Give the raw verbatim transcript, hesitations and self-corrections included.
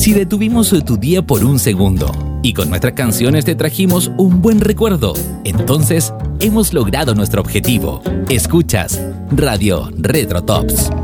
Si detuvimos tu día por un segundo y con nuestras canciones te trajimos un buen recuerdo, entonces hemos logrado nuestro objetivo. Escuchas Radio Retro Tops.